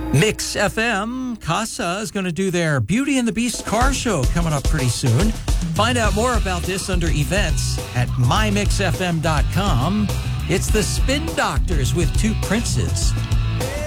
Mix FM, Casa is going to do their Beauty and the Beast car show coming up pretty soon. Find out more about this under events at mymixfm.com. It's the Spin Doctors with Two Princes.